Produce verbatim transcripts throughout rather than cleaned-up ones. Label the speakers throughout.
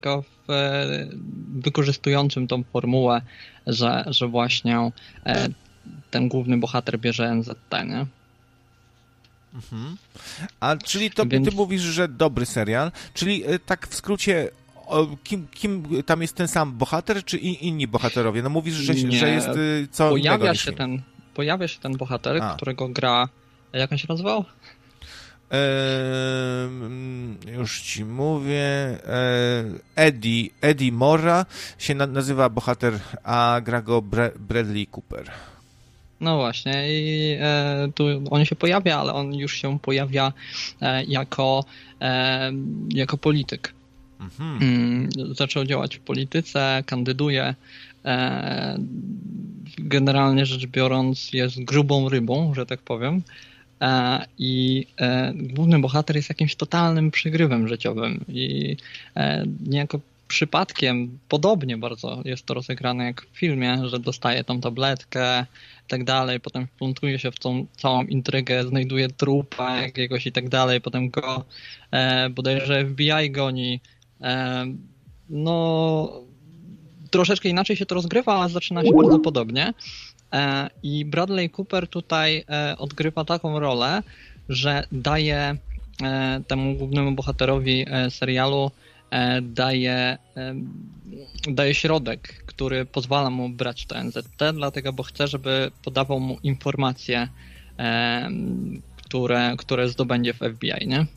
Speaker 1: tylko w, wykorzystującym tą formułę, że, że właśnie ten główny bohater bierze N Z T, nie?
Speaker 2: Mhm. A czyli to
Speaker 1: Więc...
Speaker 2: ty mówisz, że dobry serial, czyli tak w skrócie, o, kim, kim tam jest ten sam bohater, czy in, inni bohaterowie? No mówisz, że, że jest co
Speaker 1: pojawia
Speaker 2: innego niż
Speaker 1: się ten, Pojawia się ten bohater,
Speaker 2: A.
Speaker 1: którego gra, jak on się nazywał?
Speaker 2: Eee, już ci mówię. Eee, Eddie, Eddie Mora się na, nazywa bohater, a gra go Bre, Bradley Cooper.
Speaker 1: No właśnie, i e, tu on się pojawia, ale on już się pojawia e, jako, e, jako polityk. Mhm. Mm, zaczął działać w polityce, kandyduje. E, generalnie rzecz biorąc jest grubą rybą, że tak powiem. E, I e, główny bohater jest jakimś totalnym przygrywem życiowym i e, niejako przypadkiem, podobnie bardzo jest to rozegrane jak w filmie, że dostaje tą tabletkę i tak dalej, potem wplątuje się w tą całą intrygę, znajduje trupa jakiegoś i tak dalej, potem go e, bodajże F B I goni. E, no troszeczkę inaczej się to rozgrywa, ale zaczyna się bardzo podobnie. E, I Bradley Cooper tutaj e, odgrywa taką rolę, że daje e, temu głównemu bohaterowi e, serialu daje, daje środek, który pozwala mu brać to N Z T, dlatego, bo chce, żeby podawał mu informacje, które, które zdobędzie w F B I, nie?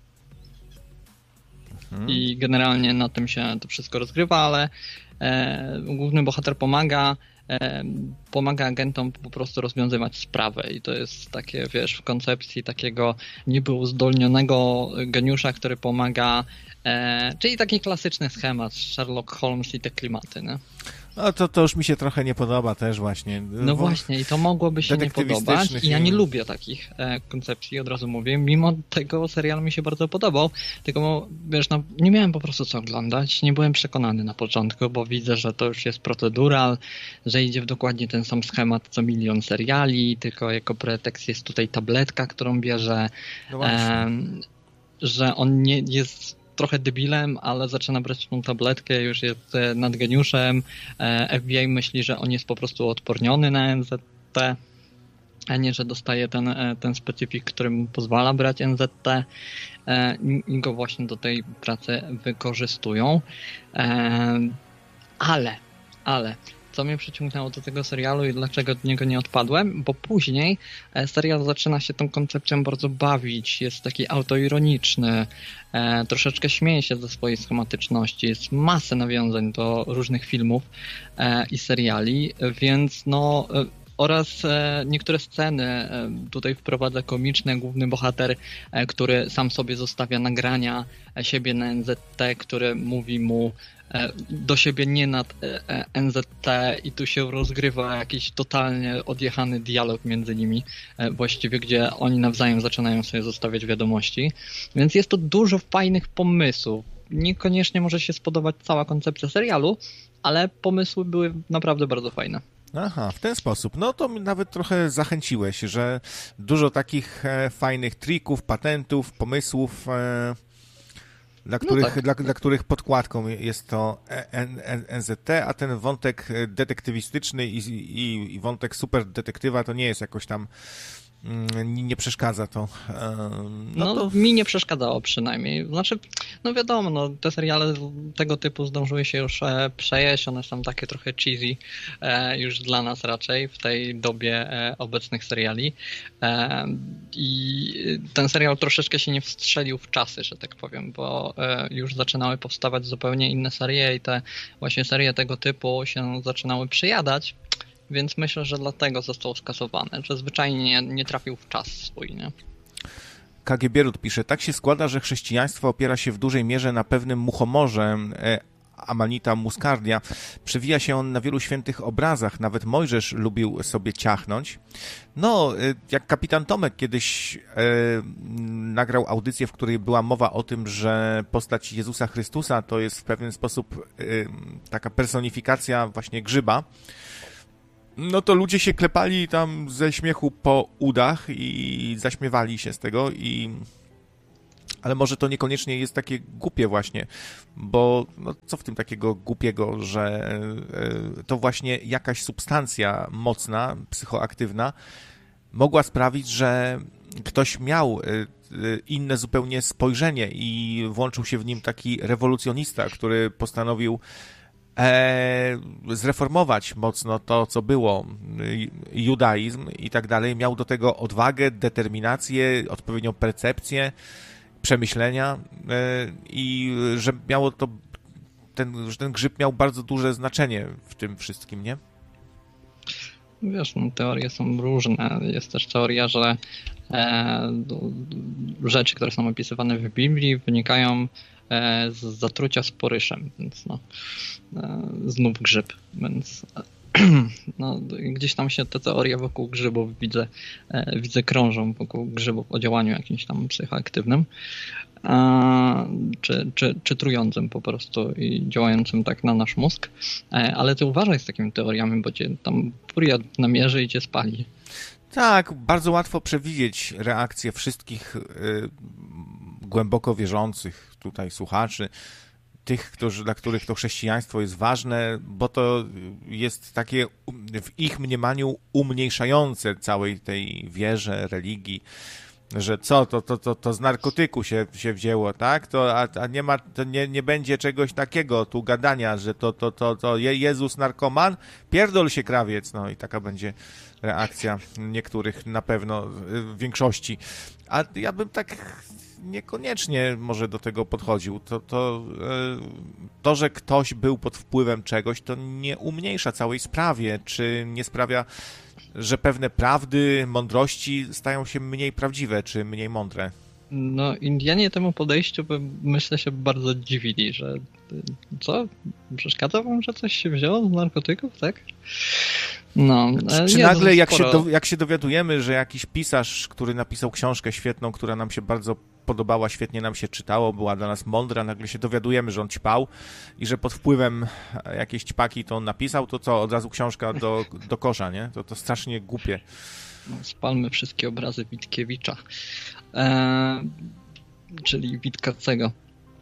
Speaker 1: Mhm. I generalnie na tym się to wszystko rozgrywa, ale e, główny bohater pomaga e, pomaga agentom po prostu rozwiązywać sprawę i to jest takie, wiesz, w koncepcji takiego niby uzdolnionego geniusza, który pomaga, e, czyli taki klasyczny schemat Sherlock Holmes i te klimaty, nie?
Speaker 2: No to, to już mi się trochę nie podoba też właśnie.
Speaker 1: No właśnie i to mogłoby się nie podobać i ja nie lubię takich e, koncepcji, od razu mówię, mimo tego serial mi się bardzo podobał, tylko wiesz, no nie miałem po prostu co oglądać, nie byłem przekonany na początku, bo widzę, że to już jest procedural, że idzie w dokładnie ten sam schemat co milion seriali, tylko jako pretekst jest tutaj tabletka, którą bierze, no e, że on nie jest trochę debilem, ale zaczyna brać tą tabletkę, już jest nad geniuszem. F B I myśli, że on jest po prostu odporniony na N Z T, a nie, że dostaje ten, ten specyfik, który mu pozwala brać N Z T i go właśnie do tej pracy wykorzystują. Ale, ale co mnie przyciągnęło do tego serialu i dlaczego od niego nie odpadłem, bo później serial zaczyna się tą koncepcją bardzo bawić, jest taki autoironiczny, e, troszeczkę śmieje się ze swojej schematyczności, jest masę nawiązań do różnych filmów e, i seriali, więc no e, oraz e, niektóre sceny e, tutaj wprowadza komiczne, główny bohater, e, który sam sobie zostawia nagrania siebie na N Z T, które mówi mu do siebie nie nad N Z T i tu się rozgrywa jakiś totalnie odjechany dialog między nimi, właściwie gdzie oni nawzajem zaczynają sobie zostawiać wiadomości, więc jest to dużo fajnych pomysłów. Niekoniecznie może się spodobać cała koncepcja serialu, ale pomysły były naprawdę bardzo fajne.
Speaker 2: Aha, w ten sposób. No to nawet trochę zachęciłeś, że dużo takich e, fajnych trików, patentów, pomysłów e... Dla których, no tak. dla, dla których podkładką jest to N Z T, a ten wątek detektywistyczny i, i, i wątek super detektywa to nie jest jakoś tam, nie, nie przeszkadza to.
Speaker 1: No, no to mi nie przeszkadzało przynajmniej. Znaczy, no wiadomo, no, te seriale tego typu zdążyły się już e, przejeść, one są takie trochę cheesy e, już dla nas raczej w tej dobie e, obecnych seriali. E, I ten serial troszeczkę się nie wstrzelił w czasy, że tak powiem, bo e, już zaczynały powstawać zupełnie inne serie i te właśnie serie tego typu się zaczynały przejadać. Więc myślę, że dlatego został skasowany, że zwyczajnie nie, nie trafił w czas swój, nie?
Speaker 2: K G Bierut pisze, tak się składa, że chrześcijaństwo opiera się w dużej mierze na pewnym muchomorze, e, Amanita muscardia. Przewija się on na wielu świętych obrazach, nawet Mojżesz lubił sobie ciachnąć. No, e, jak kapitan Tomek kiedyś e, nagrał audycję, w której była mowa o tym, że postać Jezusa Chrystusa to jest w pewien sposób e, taka personifikacja właśnie grzyba, no to ludzie się klepali tam ze śmiechu po udach i zaśmiewali się z tego i Ale może to niekoniecznie jest takie głupie właśnie, bo no, co w tym takiego głupiego, że to właśnie jakaś substancja mocna, psychoaktywna mogła sprawić, że ktoś miał inne zupełnie spojrzenie i włączył się w nim taki rewolucjonista, który postanowił e, zreformować mocno to, co było, judaizm i tak dalej. Miał do tego odwagę, determinację, odpowiednią percepcję, przemyślenia i że miało to, ten, że ten grzyb miał bardzo duże znaczenie w tym wszystkim, nie?
Speaker 1: Wiesz, no, teorie są różne. Jest też teoria, że e, rzeczy, które są opisywane w Biblii, wynikają e, z zatrucia sporyszem, więc no, e, znów grzyb, więc no, gdzieś tam się te teorie wokół grzybów widzę, e, widzę krążą wokół grzybów o działaniu jakimś tam psychoaktywnym, a, czy, czy, czy trującym po prostu i działającym tak na nasz mózg. E, ale ty uważaj z takimi teoriami, bo cię tam furia namierzy i cię spali.
Speaker 2: Tak, bardzo łatwo przewidzieć reakcję wszystkich y, głęboko wierzących tutaj słuchaczy, tych, którzy, dla których to chrześcijaństwo jest ważne, bo to jest takie w ich mniemaniu umniejszające całej tej wierze, religii, że co, to, to, to, to z narkotyku się, się wzięło, tak? To, a, a nie ma, to nie, nie będzie czegoś takiego tu gadania, że to, to, to, to Jezus narkoman? Pierdol się krawiec, no i taka będzie reakcja niektórych na pewno, w większości. A ja bym tak niekoniecznie może do tego podchodził. To, to, to, że ktoś był pod wpływem czegoś, to nie umniejsza całej sprawie, czy nie sprawia, że pewne prawdy, mądrości stają się mniej prawdziwe, czy mniej mądre.
Speaker 1: No, Indianie temu podejściu by, myślę, się bardzo dziwili, że co? Przeszkadza wam, że coś się wzięło z narkotyków, tak? No,
Speaker 2: czy czy nagle jak się, do, jak się dowiadujemy, że jakiś pisarz, który napisał książkę świetną, która nam się bardzo podobała, świetnie nam się czytało, była dla nas mądra, nagle się dowiadujemy, że on ćpał i że pod wpływem jakiejś ćpaki to on napisał, to co, od razu książka do, do kosza, nie? To, to strasznie głupie.
Speaker 1: No, spalmy wszystkie obrazy Witkiewicza, eee, czyli Witkacego.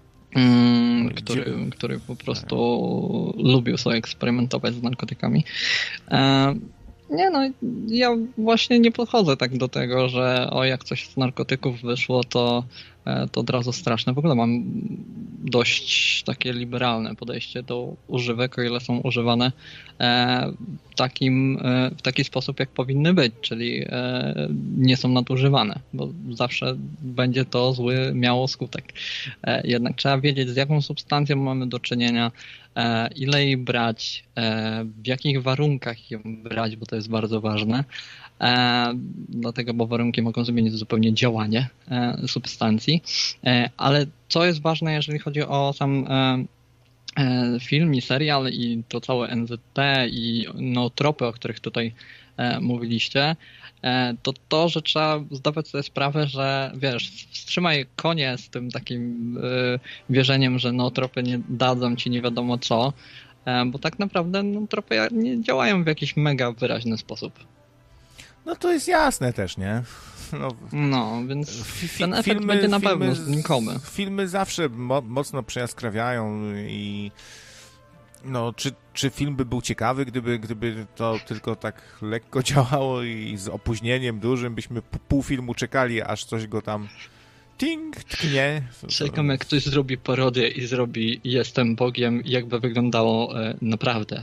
Speaker 1: Mm, który, który po prostu lubił sobie eksperymentować z narkotykami. E, nie no, ja właśnie nie podchodzę tak do tego, że o jak coś z narkotyków wyszło, to, to od razu straszne. W ogóle mam dość takie liberalne podejście do używek, o ile są używane e, takim, e, w taki sposób, jak powinny być, czyli e, nie są nadużywane, bo zawsze będzie to zły miało skutek. E, jednak trzeba wiedzieć, z jaką substancją mamy do czynienia, e, ile jej brać, e, w jakich warunkach ją brać, bo to jest bardzo ważne. E, dlatego, bo warunki mogą zmienić zupełnie działanie e, substancji. E, ale co jest ważne, jeżeli chodzi o sam e, e, film i serial i to całe N Z T i nootropy, o których tutaj e, mówiliście, e, to to, że trzeba zdawać sobie sprawę, że wiesz, wstrzymaj konie z tym takim e, wierzeniem, że nootropy nie dadzą ci nie wiadomo co, e, bo tak naprawdę nootropy nie działają w jakiś mega wyraźny sposób.
Speaker 2: No to jest jasne też, nie? No,
Speaker 1: no więc
Speaker 2: fi-
Speaker 1: ten efekt
Speaker 2: filmy,
Speaker 1: będzie na
Speaker 2: filmy,
Speaker 1: pewno znikomy.
Speaker 2: Filmy zawsze mo- mocno przejaskrawiają i no, czy, czy film by był ciekawy, gdyby, gdyby to tylko tak lekko działało i z opóźnieniem dużym byśmy p- pół filmu czekali, aż coś go tam ting, tknie.
Speaker 1: Czekam, jak ktoś zrobi parodię i zrobi Jestem Bogiem i jakby wyglądało e, naprawdę.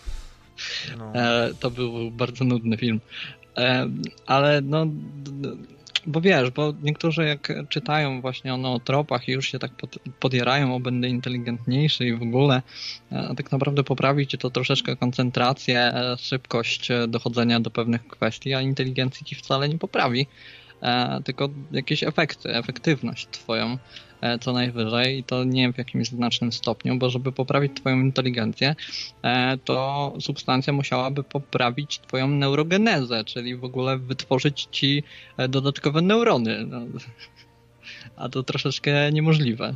Speaker 1: No. E, to był bardzo nudny film. E, ale no, bo wiesz, bo niektórzy jak czytają właśnie o nootropach i już się tak pod, podjerają, o będę inteligentniejszy i w ogóle, a tak naprawdę poprawić to troszeczkę koncentrację, szybkość dochodzenia do pewnych kwestii, a inteligencji ci wcale nie poprawi, e, tylko jakieś efekty, efektywność twoją e, co najwyżej i to nie w jakimś znacznym stopniu, bo żeby poprawić twoją inteligencję, e, to substancja musiałaby poprawić twoją neurogenezę, czyli w ogóle wytworzyć ci dodatkowe neurony. No, a to troszeczkę niemożliwe.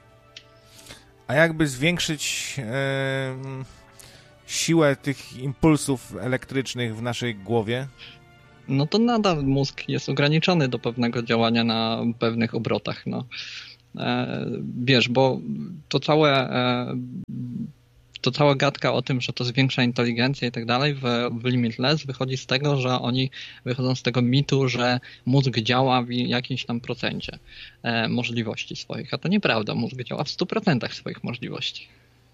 Speaker 2: A jakby zwiększyć e, siłę tych impulsów elektrycznych w naszej głowie?
Speaker 1: no to nadal mózg jest ograniczony do pewnego działania na pewnych obrotach. No. E, wiesz, bo to całe, e, to cała gadka o tym, że to zwiększa inteligencję i tak dalej w, w Limitless wychodzi z tego, że oni wychodzą z tego mitu, że mózg działa w jakimś tam procencie e, możliwości swoich, a to nieprawda. Mózg działa w stu procentach swoich możliwości.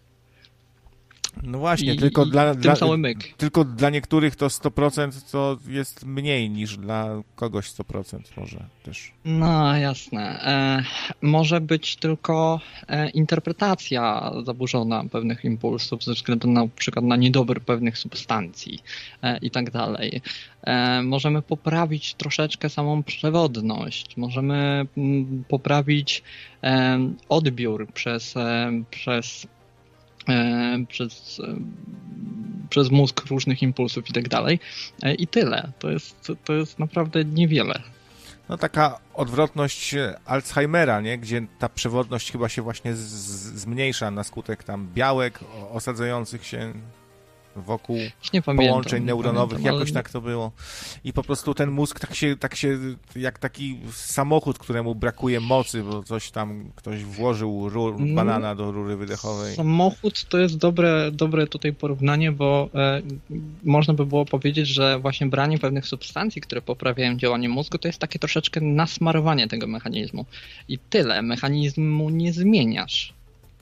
Speaker 2: No właśnie,
Speaker 1: I,
Speaker 2: tylko,
Speaker 1: i
Speaker 2: dla, dla, tylko dla niektórych to sto procent to jest mniej niż dla kogoś sto procent może też.
Speaker 1: No jasne. E, może być tylko e, interpretacja zaburzona pewnych impulsów ze względu na, na przykład na niedobór pewnych substancji e, i tak dalej. E, możemy poprawić troszeczkę samą przewodność, możemy m, poprawić e, odbiór przez, e, przez Przez, przez mózg różnych impulsów i tak dalej. I tyle. To jest, to jest naprawdę niewiele.
Speaker 2: No taka odwrotność Alzheimera, nie? Gdzie ta przewodność chyba się właśnie z, zmniejsza na skutek tam białek osadzających się wokół
Speaker 1: nie pamiętam,
Speaker 2: połączeń neuronowych,
Speaker 1: pamiętam,
Speaker 2: jakoś
Speaker 1: ale...
Speaker 2: tak to było. I po prostu ten mózg tak się, tak się, jak taki samochód, któremu brakuje mocy, bo coś tam, ktoś włożył rur,
Speaker 1: no,
Speaker 2: banana do rury wydechowej.
Speaker 1: Samochód to jest dobre, dobre tutaj porównanie, bo e, można by było powiedzieć, że właśnie branie pewnych substancji, które poprawiają działanie mózgu, to jest takie troszeczkę nasmarowanie tego mechanizmu. I tyle. Mechanizmu nie zmieniasz.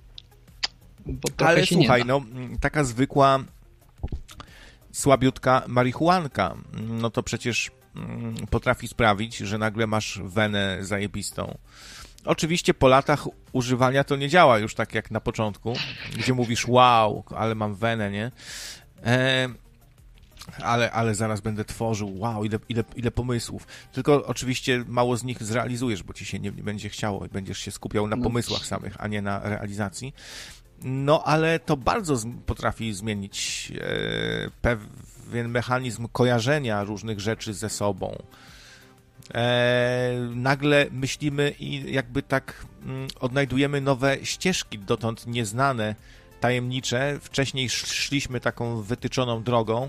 Speaker 2: Ale słuchaj, no taka zwykła słabiutka marihuanka, no to przecież potrafi sprawić, że nagle masz wenę zajebistą. Oczywiście po latach używania to nie działa już tak jak na początku, gdzie mówisz wow, ale mam wenę, nie? E, ale, ale zaraz będę tworzył, wow, ile, ile, ile pomysłów. Tylko oczywiście mało z nich zrealizujesz, bo ci się nie, nie będzie chciało i będziesz się skupiał na pomysłach samych, a nie na realizacji. No, ale to bardzo z- potrafi zmienić e, pewien mechanizm kojarzenia różnych rzeczy ze sobą. E, nagle myślimy i jakby tak mm, odnajdujemy nowe ścieżki, dotąd nieznane, tajemnicze. Wcześniej szliśmy taką wytyczoną drogą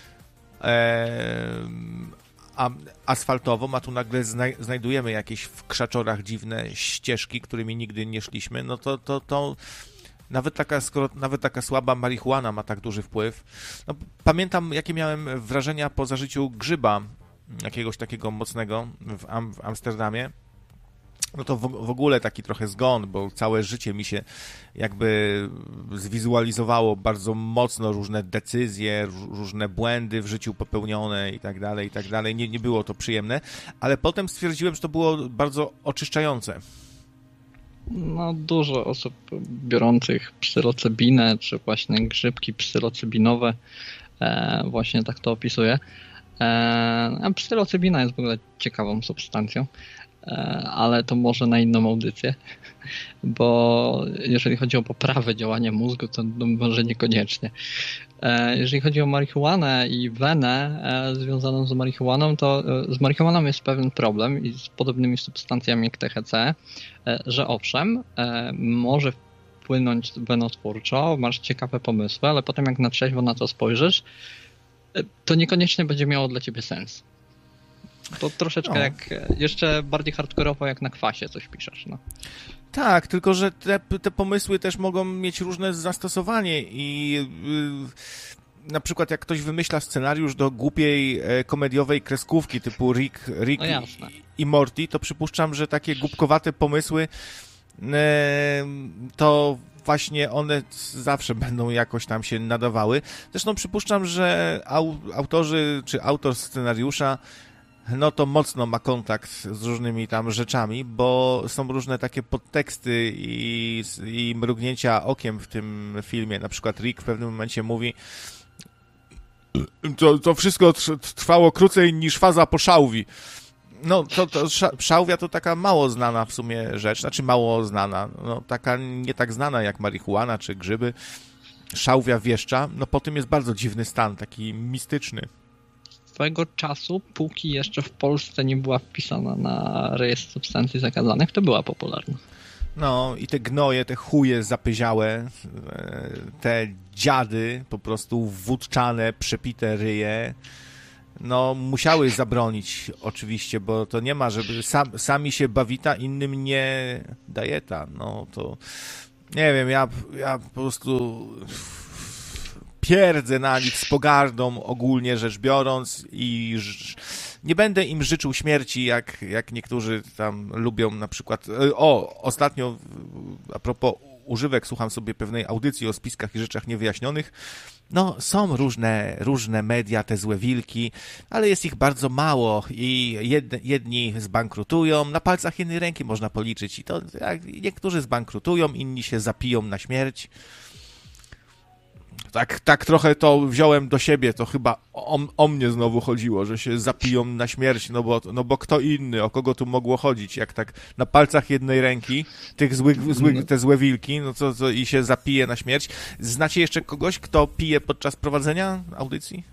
Speaker 2: e, a, asfaltową, a tu nagle zna- znajdujemy jakieś w krzaczorach dziwne ścieżki, którymi nigdy nie szliśmy. No to, to, to Nawet taka, skoro nawet taka słaba marihuana ma tak duży wpływ. No, pamiętam, jakie miałem wrażenia po zażyciu grzyba, jakiegoś takiego mocnego w, Am- w Amsterdamie. No to w, w ogóle taki trochę zgon, bo całe życie mi się jakby zwizualizowało bardzo mocno różne decyzje, różne błędy w życiu popełnione i tak dalej, i tak dalej. Nie, nie było to przyjemne, ale potem stwierdziłem, że to było bardzo oczyszczające.
Speaker 1: No, dużo osób biorących psylocybinę, czy właśnie grzybki psylocybinowe e, właśnie tak to opisuje. E, a psylocybina jest w ogóle ciekawą substancją, e, ale to może na inną audycję, bo jeżeli chodzi o poprawę działania mózgu, to no, może niekoniecznie. E, jeżeli chodzi o marihuanę i wenę e, związaną z marihuaną, to e, z marihuaną jest pewien problem i z podobnymi substancjami jak T H C, e, że owszem, e, może wpłynąć wenotwórczo, masz ciekawe pomysły, ale potem jak na trzeźwo na to spojrzysz, e, to niekoniecznie będzie miało dla ciebie sens. To troszeczkę no. jak, jeszcze bardziej hardkorowo jak na kwasie coś piszesz, no.
Speaker 2: Tak, tylko że te, te pomysły też mogą mieć różne zastosowanie i yy, na przykład jak ktoś wymyśla scenariusz do głupiej e, komediowej kreskówki typu Rick, Rick
Speaker 1: no
Speaker 2: i, i Morty, to przypuszczam, że takie głupkowate pomysły e, to właśnie one zawsze będą jakoś tam się nadawały. Zresztą przypuszczam, że au, autorzy czy autor scenariusza no to mocno ma kontakt z różnymi tam rzeczami, bo są różne takie podteksty i, i mrugnięcia okiem w tym filmie. Na przykład Rick w pewnym momencie mówi, to, to wszystko trwało krócej niż faza po szałwi. No to, to szałwia to taka mało znana w sumie rzecz, znaczy mało znana, no taka nie tak znana jak marihuana czy grzyby. Szałwia wieszcza, no po tym jest bardzo dziwny stan, taki mistyczny.
Speaker 1: Swego czasu, póki jeszcze w Polsce nie była wpisana na rejestr substancji zakazanych, to była popularna.
Speaker 2: No i te gnoje, te chuje zapyziałe, te dziady po prostu wódczane, przepite ryje, no musiały zabronić oczywiście, bo to nie ma, żeby sam, sami się bawita, innym nie dajeta. No to nie wiem, ja, ja po prostu pierdzę na nich z pogardą ogólnie rzecz biorąc i nie będę im życzył śmierci, jak, jak niektórzy tam lubią na przykład... O, ostatnio a propos używek, słucham sobie pewnej audycji o spiskach i rzeczach niewyjaśnionych. No, są różne, różne media, te złe wilki, ale jest ich bardzo mało i jedni, jedni zbankrutują, na palcach jednej ręki można policzyć i to jak niektórzy zbankrutują, inni się zapiją na śmierć. Tak, tak trochę to wziąłem do siebie, to chyba o, o mnie znowu chodziło, że się zapiją na śmierć, no bo, no bo kto inny, o kogo tu mogło chodzić, jak tak na palcach jednej ręki, tych złych, złych, te złe wilki, no co, co i się zapije na śmierć. Znacie jeszcze kogoś, kto pije podczas prowadzenia audycji?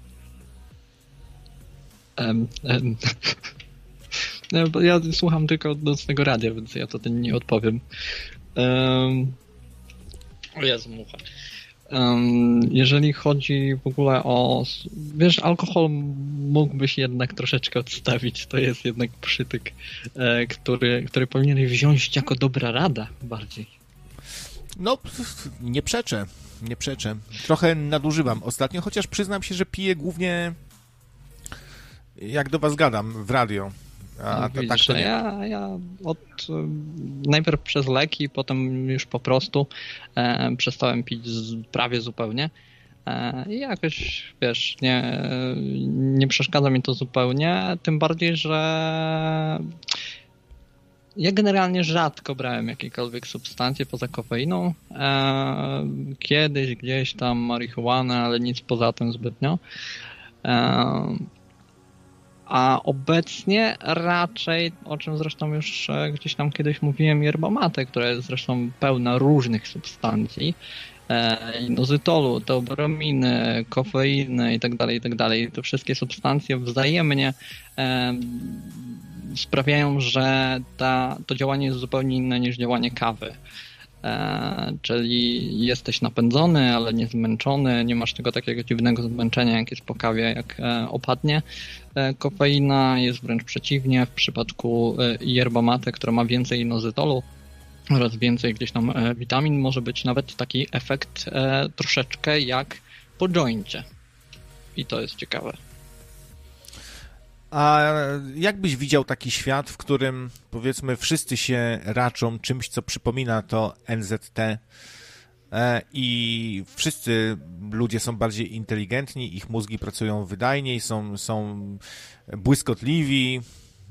Speaker 1: Um, um. No, bo ja słucham tylko nocnego radia, więc ja to ten nie odpowiem. Um. O Jezu, mucha. Um, jeżeli chodzi w ogóle o... Wiesz, alkohol mógłbyś jednak troszeczkę odstawić. To jest jednak przytyk, e, który, który powinieneś wziąć jako dobra rada bardziej.
Speaker 2: No, nie przeczę. Nie przeczę. Trochę nadużywam ostatnio, chociaż przyznam się, że piję głównie jak do was gadam w radio. A,
Speaker 1: no,
Speaker 2: to,
Speaker 1: widzisz,
Speaker 2: tak to nie.
Speaker 1: Ja, ja od, najpierw przez leki, potem już po prostu e, przestałem pić z, prawie zupełnie e, i jakoś, wiesz, nie, nie przeszkadza mi to zupełnie, tym bardziej, że ja generalnie rzadko brałem jakiekolwiek substancje poza kofeiną. E, kiedyś gdzieś tam marihuanę, ale nic poza tym zbytnio. E, A obecnie raczej, o czym zresztą już gdzieś tam kiedyś mówiłem, yerba-mate, która jest zresztą pełna różnych substancji, e, inozytolu, teobrominy, kofeiny itd., itd. Te wszystkie substancje wzajemnie e, sprawiają, że ta, to działanie jest zupełnie inne niż działanie kawy. E, czyli jesteś napędzony, ale nie zmęczony, nie masz tego takiego dziwnego zmęczenia, jak jest po kawie, jak e, opadnie e, kofeina, jest wręcz przeciwnie. W przypadku e, yerba-mate, która ma więcej inozytolu oraz więcej gdzieś tam e, witamin, może być nawet taki efekt e, troszeczkę jak po joincie. I to jest ciekawe.
Speaker 2: A jak byś widział taki świat, w którym powiedzmy wszyscy się raczą czymś, co przypomina to N Z T i wszyscy ludzie są bardziej inteligentni, ich mózgi pracują wydajniej, są, są błyskotliwi,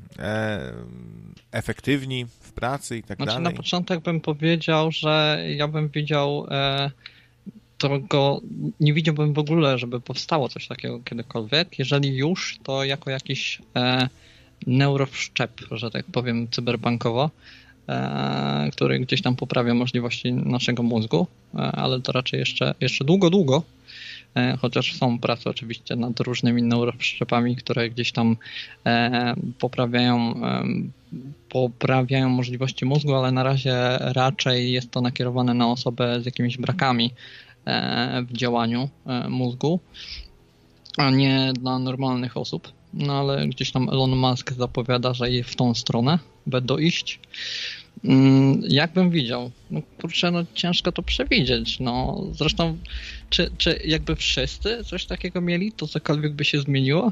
Speaker 2: efektywni w pracy i tak
Speaker 1: znaczy,
Speaker 2: dalej?
Speaker 1: Na początek bym powiedział, że ja bym widział e... którego nie widziałbym w ogóle, żeby powstało coś takiego kiedykolwiek. Jeżeli już, to jako jakiś e, neurowszczep, że tak powiem, cyberbankowo, e, który gdzieś tam poprawia możliwości naszego mózgu, e, ale to raczej jeszcze, jeszcze długo, długo, e, chociaż są prace oczywiście nad różnymi neurowszczepami, które gdzieś tam e, poprawiają e, poprawiają możliwości mózgu, ale na razie raczej jest to nakierowane na osobę z jakimiś brakami w działaniu mózgu, a nie dla normalnych osób. No ale gdzieś tam Elon Musk zapowiada, że i w tą stronę będą iść. Jak bym widział? No kurczę, no ciężko to przewidzieć. No zresztą, czy, czy jakby wszyscy coś takiego mieli, to cokolwiek by się zmieniło?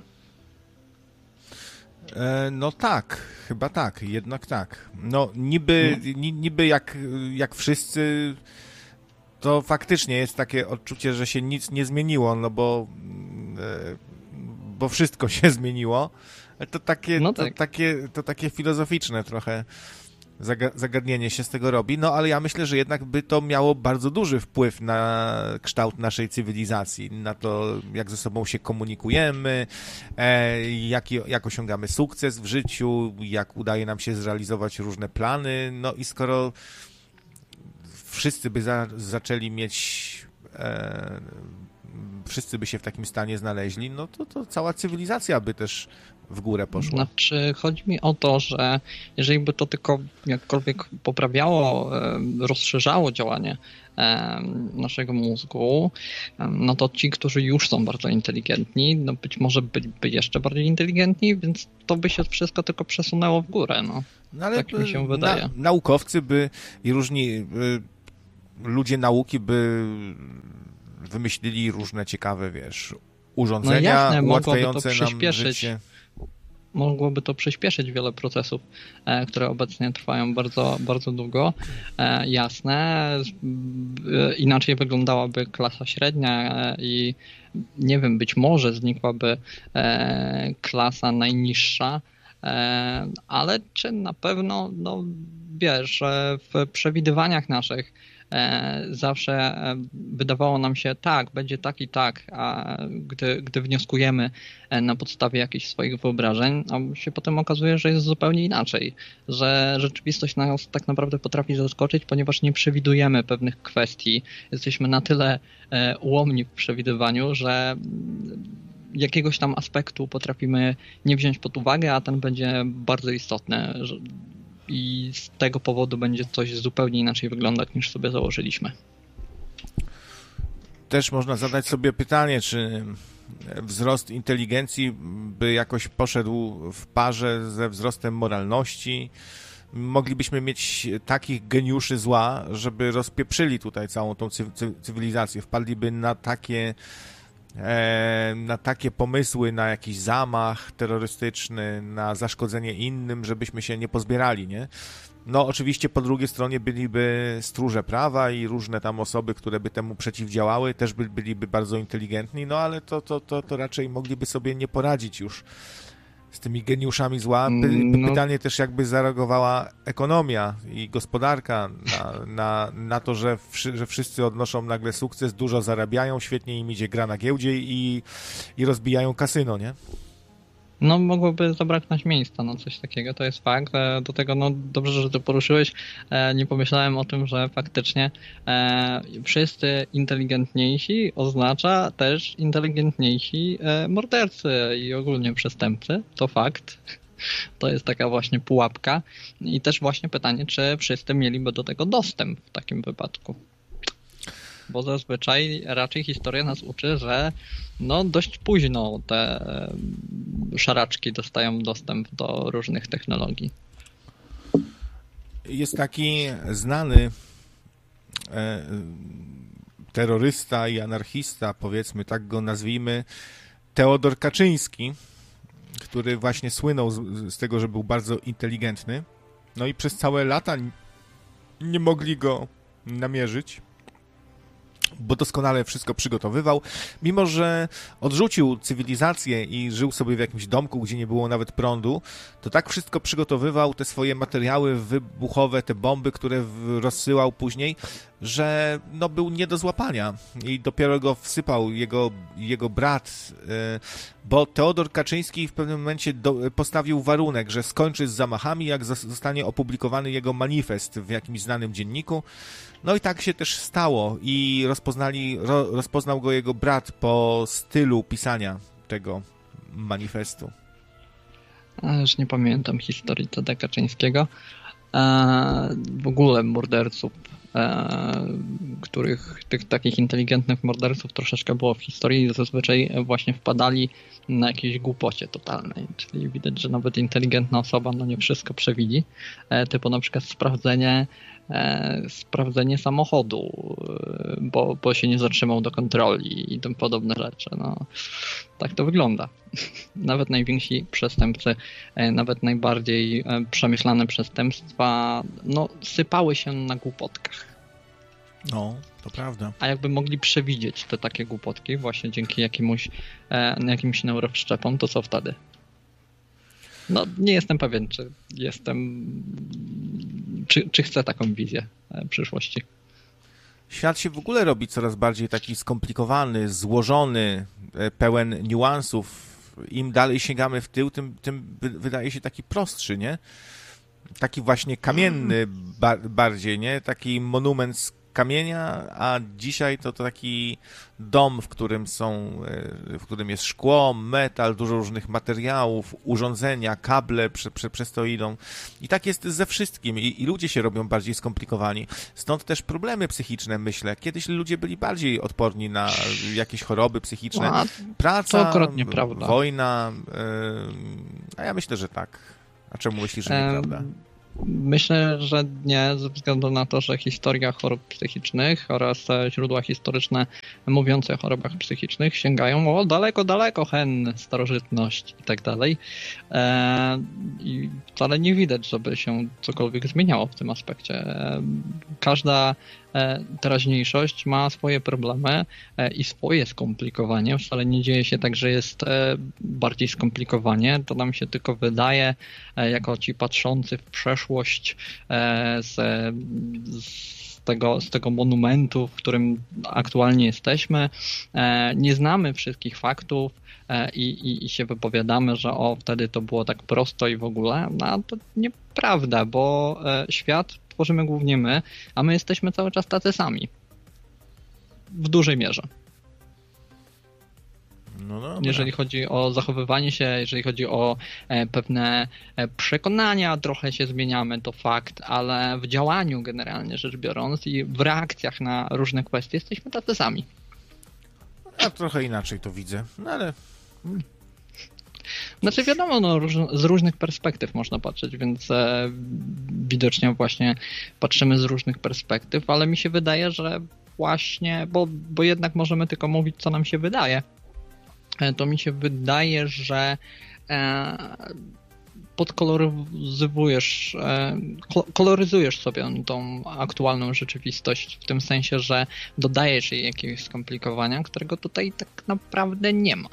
Speaker 2: No tak, chyba tak, jednak tak. No niby, no. niby jak, jak wszyscy, to faktycznie jest takie odczucie, że się nic nie zmieniło, no bo, bo wszystko się zmieniło. To takie, no tak. to, takie, to takie filozoficzne trochę zagadnienie się z tego robi, no ale ja myślę, że jednak by to miało bardzo duży wpływ na kształt naszej cywilizacji, na to, jak ze sobą się komunikujemy, jak, jak osiągamy sukces w życiu, jak udaje nam się zrealizować różne plany, no i skoro wszyscy by za, zaczęli mieć e, wszyscy by się w takim stanie znaleźli, no to, to cała cywilizacja by też w górę poszła.
Speaker 1: Znaczy, chodzi mi o to, że jeżeli by to tylko jakkolwiek poprawiało, rozszerzało działanie naszego mózgu, no to ci, którzy już są bardzo inteligentni, no być może byliby jeszcze bardziej inteligentni, więc to by się wszystko tylko przesunęło w górę. No,
Speaker 2: no ale
Speaker 1: tak mi się wydaje.
Speaker 2: Na, naukowcy by i różni y, ludzie nauki by wymyślili różne ciekawe, wiesz, urządzenia
Speaker 1: no jasne,
Speaker 2: ułatwiające nam życie.
Speaker 1: Mogłoby to przyspieszyć wiele procesów, e, które obecnie trwają bardzo, bardzo długo. E, jasne, e, inaczej wyglądałaby klasa średnia e, i nie wiem, być może znikłaby e, klasa najniższa, e, ale czy na pewno, no wiesz, w przewidywaniach naszych zawsze wydawało nam się tak, będzie tak i tak, a gdy, gdy wnioskujemy na podstawie jakichś swoich wyobrażeń, a się potem okazuje, że jest zupełnie inaczej, że rzeczywistość nas tak naprawdę potrafi zaskoczyć, ponieważ nie przewidujemy pewnych kwestii. Jesteśmy na tyle ułomni w przewidywaniu, że jakiegoś tam aspektu potrafimy nie wziąć pod uwagę, a ten będzie bardzo istotny. I z tego powodu będzie coś zupełnie inaczej wyglądać, niż sobie założyliśmy.
Speaker 2: Też można zadać sobie pytanie, czy wzrost inteligencji by jakoś poszedł w parze ze wzrostem moralności. Moglibyśmy mieć takich geniuszy zła, żeby rozpieprzyli tutaj całą tą cywilizację. Wpadliby na takie na takie pomysły, na jakiś zamach terrorystyczny, na zaszkodzenie innym, żebyśmy się nie pozbierali, nie? No oczywiście po drugiej stronie byliby stróże prawa i różne tam osoby, które by temu przeciwdziałały, też by, byliby bardzo inteligentni, no ale to, to, to, to raczej mogliby sobie nie poradzić już z tymi geniuszami zła. By, no. Pytanie też, jakby zareagowała ekonomia i gospodarka na, na, na to, że, wszy, że wszyscy odnoszą nagle sukces, dużo zarabiają, świetnie im idzie gra na giełdzie i, i rozbijają kasyno, nie?
Speaker 1: No mogłoby zabraknąć miejsca na coś takiego, to jest fakt. Do tego, no dobrze, że to poruszyłeś. Nie pomyślałem o tym, że faktycznie e, wszyscy inteligentniejsi oznacza też inteligentniejsi e, mordercy i ogólnie przestępcy. To fakt. To jest taka właśnie pułapka. I też właśnie pytanie, czy wszyscy mieliby do tego dostęp w takim wypadku. Bo zazwyczaj raczej historia nas uczy, że no dość późno te szaraczki dostają dostęp do różnych technologii.
Speaker 2: Jest taki znany e, terrorysta i anarchista, powiedzmy, tak go nazwijmy, Teodor Kaczyński, który właśnie słynął z, z tego, że był bardzo inteligentny. No i przez całe lata nie mogli go namierzyć, bo doskonale wszystko przygotowywał. Mimo że odrzucił cywilizację i żył sobie w jakimś domku, gdzie nie było nawet prądu, to tak wszystko przygotowywał, te swoje materiały wybuchowe, te bomby, które rozsyłał później, że no, był nie do złapania. I dopiero go wsypał jego, jego brat, bo Teodor Kaczyński w pewnym momencie do, postawił warunek, że skończy z zamachami, jak zostanie opublikowany jego manifest w jakimś znanym dzienniku. No i tak się też stało i rozpoznali, ro, rozpoznał go jego brat po stylu pisania tego manifestu.
Speaker 1: Już nie pamiętam historii Tada Kaczyńskiego. E, w ogóle morderców, e, których tych takich inteligentnych morderców troszeczkę było w historii, zazwyczaj właśnie wpadali na jakiejś głupocie totalnej. Czyli widać, że nawet inteligentna osoba no nie wszystko przewidzi. E, typu na przykład sprawdzenie E, sprawdzenie samochodu, bo, bo się nie zatrzymał do kontroli i tym podobne rzeczy. No, tak to wygląda. Nawet najwięksi przestępcy, e, nawet najbardziej e, przemyślane przestępstwa, no, sypały się na głupotkach.
Speaker 2: No, to prawda.
Speaker 1: A jakby mogli przewidzieć te takie głupotki właśnie dzięki jakiemuś, e, jakimś neurowszczepom, to co wtedy? No, nie jestem pewien, czy jestem, czy, czy chcę taką wizję przyszłości.
Speaker 2: Świat się w ogóle robi coraz bardziej taki skomplikowany, złożony, pełen niuansów. Im dalej sięgamy w tył, tym, tym wydaje się taki prostszy, nie? Taki właśnie kamienny ba- bardziej, nie? Taki monument kamienia, a dzisiaj to, to taki dom, w którym są, w którym jest szkło, metal, dużo różnych materiałów, urządzenia, kable prze, prze, przez to idą. I tak jest ze wszystkim. I, I ludzie się robią bardziej skomplikowani. Stąd też problemy psychiczne, myślę. Kiedyś ludzie byli bardziej odporni na jakieś choroby psychiczne.
Speaker 1: A,
Speaker 2: Praca,
Speaker 1: prawda.
Speaker 2: wojna. Yy, a ja myślę, że tak. A czemu myślisz, że nieprawda?
Speaker 1: Myślę, że nie, ze względu na to, że historia chorób psychicznych oraz źródła historyczne mówiące o chorobach psychicznych sięgają o daleko, daleko hen, starożytność i tak dalej. I wcale nie widać, żeby się cokolwiek zmieniało w tym aspekcie. Każda teraźniejszość ma swoje problemy i swoje skomplikowanie. Wcale nie dzieje się tak, że jest bardziej skomplikowanie. To nam się tylko wydaje, jako ci patrzący w przeszłość z, z, tego, z tego monumentu, w którym aktualnie jesteśmy. Nie znamy wszystkich faktów i, i, i się wypowiadamy, że o, wtedy to było tak prosto i w ogóle. No to nieprawda, bo świat tworzymy głównie my, a my jesteśmy cały czas tacy sami. W dużej mierze.
Speaker 2: No dobra.
Speaker 1: Jeżeli chodzi o zachowywanie się, jeżeli chodzi o e, pewne e, przekonania, trochę się zmieniamy, to fakt, ale w działaniu generalnie rzecz biorąc i w reakcjach na różne kwestie jesteśmy tacy sami.
Speaker 2: Ja trochę inaczej to widzę, no ale...
Speaker 1: Znaczy wiadomo, no, róż, z różnych perspektyw można patrzeć, więc e, widocznie właśnie patrzymy z różnych perspektyw, ale mi się wydaje, że właśnie, bo, bo jednak możemy tylko mówić, co nam się wydaje, e, to mi się wydaje, że e, podkoloryzujesz, e, koloryzujesz sobie tą aktualną rzeczywistość w tym sensie, że dodajesz jej jakiegoś skomplikowania, którego tutaj tak naprawdę nie ma.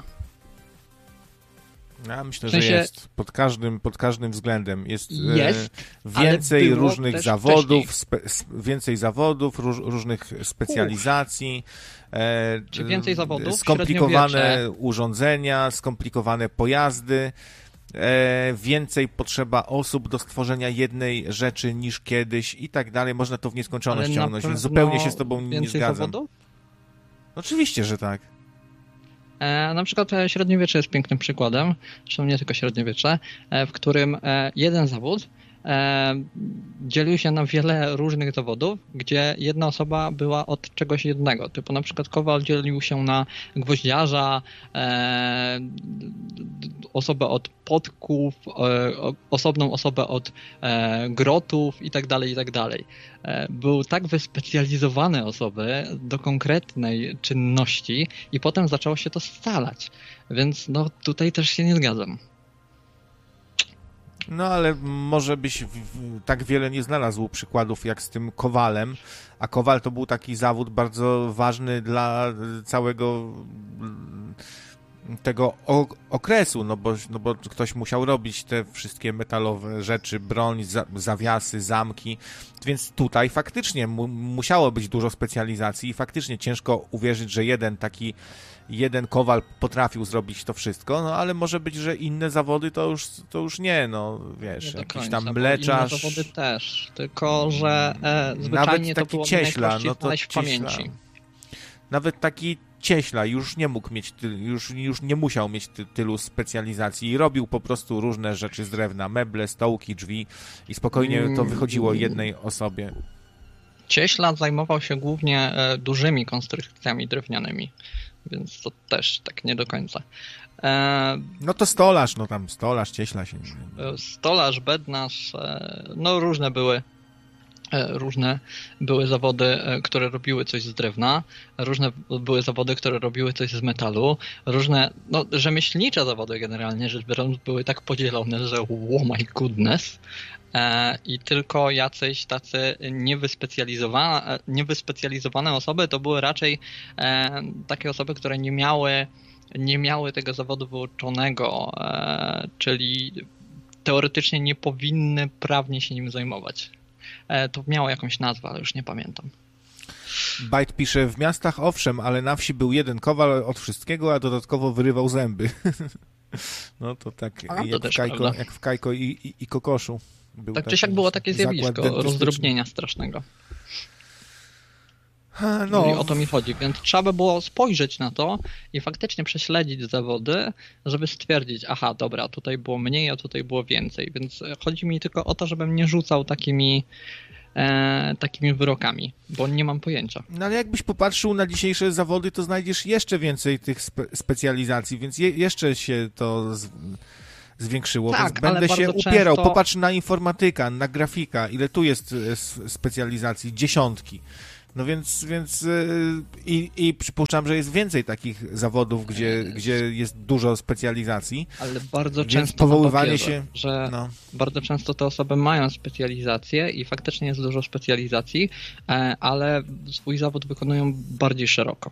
Speaker 2: Ja myślę,
Speaker 1: w sensie,
Speaker 2: że jest. Pod każdym, pod każdym względem. Jest,
Speaker 1: jest
Speaker 2: e, więcej różnych zawodów,
Speaker 1: spe,
Speaker 2: więcej zawodów, róż, różnych specjalizacji. E,
Speaker 1: Czy więcej zawodów?
Speaker 2: Skomplikowane urządzenia, skomplikowane pojazdy. E, więcej potrzeba osób do stworzenia jednej rzeczy niż kiedyś i tak dalej. Można to w nieskończoność
Speaker 1: Ale
Speaker 2: ciągnąć, więc zupełnie się z tobą nie zgadzam.
Speaker 1: Zawodów?
Speaker 2: Oczywiście, że tak.
Speaker 1: E, na przykład średniowiecze jest pięknym przykładem, zresztą nie tylko średniowiecze, e, w którym e, jeden zawód e, dzielił się na wiele różnych zawodów, gdzie jedna osoba była od czegoś jednego. Typu na przykład kowal dzielił się na gwoździarza, e, osobę od podków, e, osobną osobę od e, grotów i tak dalej, i tak dalej. E, był tak wyspecjalizowane osoby do konkretnej czynności i potem zaczęło się to scalać. Więc no tutaj też się nie zgadzam.
Speaker 2: No ale może byś w, w, tak wiele nie znalazł przykładów jak z tym kowalem, a kowal to był taki zawód bardzo ważny dla całego tego o, okresu, no bo, no bo ktoś musiał robić te wszystkie metalowe rzeczy, broń, za, zawiasy, zamki, więc tutaj faktycznie mu, musiało być dużo specjalizacji i faktycznie ciężko uwierzyć, że jeden taki jeden kowal potrafił zrobić to wszystko, no ale może być, że inne zawody to już, to już nie, no wiesz,
Speaker 1: nie
Speaker 2: jakiś tam
Speaker 1: końca,
Speaker 2: mleczarz.
Speaker 1: Inne zawody też, tylko że e, zwyczajnie
Speaker 2: nawet taki
Speaker 1: to było
Speaker 2: cieśla, no to
Speaker 1: w
Speaker 2: cieśla,
Speaker 1: pamięci.
Speaker 2: Nawet taki cieśla już nie mógł mieć, ty, już, już nie musiał mieć ty, tylu specjalizacji i robił po prostu różne rzeczy z drewna, meble, stołki, drzwi i spokojnie to wychodziło jednej osobie.
Speaker 1: Cieśla zajmował się głównie e, dużymi konstrukcjami drewnianymi, więc to też tak nie do końca. E,
Speaker 2: no to stolarz, no tam stolarz, cieśla się...
Speaker 1: Stolarz, bednarz, e, no różne były Różne były zawody, które robiły coś z drewna, różne były zawody, które robiły coś z metalu, różne, no rzemieślnicze zawody generalnie rzecz biorąc były tak podzielone, że oh my goodness, e, i tylko jacyś tacy niewyspecjalizowane, niewyspecjalizowane osoby to były raczej e, takie osoby, które nie miały, nie miały tego zawodu wyuczonego, e, czyli teoretycznie nie powinny prawnie się nim zajmować. To miało jakąś nazwę, ale już nie pamiętam.
Speaker 2: Bajt pisze, w miastach owszem, ale na wsi był jeden kowal od wszystkiego, a dodatkowo wyrywał zęby. No to tak a, jak, to w Kajko, jak w Kajko i, i, i Kokoszu. Był
Speaker 1: tak czy siak było takie zjawisko rozdrobnienia strasznego.
Speaker 2: Ha, no.
Speaker 1: I o to mi chodzi, więc trzeba by było spojrzeć na to i faktycznie prześledzić zawody, żeby stwierdzić, aha, dobra, tutaj było mniej, a tutaj było więcej, więc chodzi mi tylko o to, żebym nie rzucał takimi e, takimi wyrokami, bo nie mam pojęcia.
Speaker 2: No ale jakbyś popatrzył na dzisiejsze zawody, to znajdziesz jeszcze więcej tych spe- specjalizacji, więc je- jeszcze się to z- zwiększyło,
Speaker 1: tak,
Speaker 2: więc będę się
Speaker 1: często...
Speaker 2: upierał. Popatrz na informatyka, na grafika, ile tu jest specjalizacji, dziesiątki. No więc, więc yy, i, i przypuszczam, że jest więcej takich zawodów, gdzie, jest. gdzie jest dużo specjalizacji.
Speaker 1: Ale bardzo
Speaker 2: więc
Speaker 1: często
Speaker 2: powoływanie
Speaker 1: papierze,
Speaker 2: się,
Speaker 1: że
Speaker 2: no.
Speaker 1: bardzo często te osoby mają specjalizację i faktycznie jest dużo specjalizacji, ale swój zawód wykonują bardziej szeroko.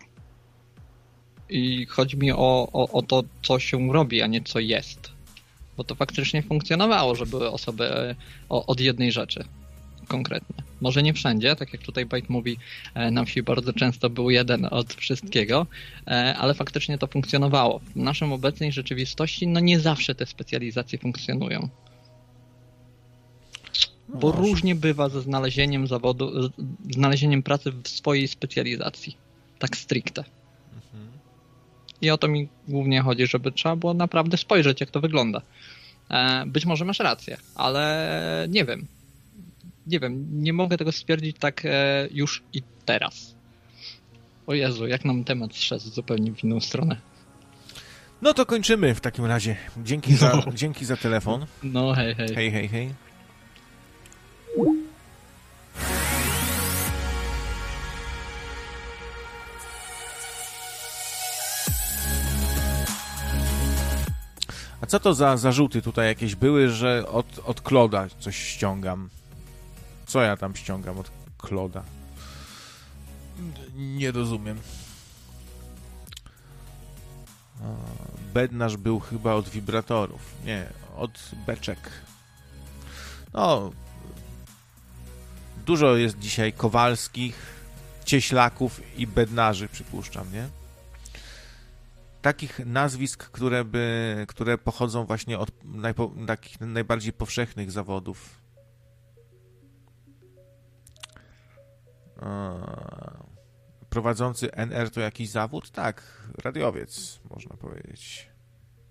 Speaker 1: I chodzi mi o, o, o to, co się robi, a nie co jest. Bo to faktycznie funkcjonowało, że były osoby od jednej rzeczy konkretnie. Może nie wszędzie, tak jak tutaj Byte mówi, na wsi bardzo często był jeden od wszystkiego, ale faktycznie to funkcjonowało. W naszej obecnej rzeczywistości no nie zawsze te specjalizacje funkcjonują. Bo no, różnie bywa ze znalezieniem zawodu, znalezieniem pracy w swojej specjalizacji. Tak stricte. Mhm. I o to mi głównie chodzi, żeby trzeba było naprawdę spojrzeć, jak to wygląda. Być może masz rację, ale nie wiem. Nie wiem, nie mogę tego stwierdzić tak e, już i teraz. O Jezu, jak nam temat zszedł zupełnie w inną stronę.
Speaker 2: No to kończymy w takim razie. Dzięki, no. za, dzięki za telefon.
Speaker 1: No hej, hej.
Speaker 2: Hej, hej, hej. A co to za zarzuty tutaj jakieś były, że od, od Kloda coś ściągam? Co ja tam ściągam od Kloda? Nie rozumiem. Bednarz był chyba od wibratorów. Nie, od beczek. No, dużo jest dzisiaj Kowalskich, Cieślaków i Bednarzy, przypuszczam, nie? Takich nazwisk, które by, które pochodzą właśnie od najpo, takich najbardziej powszechnych zawodów. Prowadzący N R to jakiś zawód? Tak, radiowiec, można powiedzieć.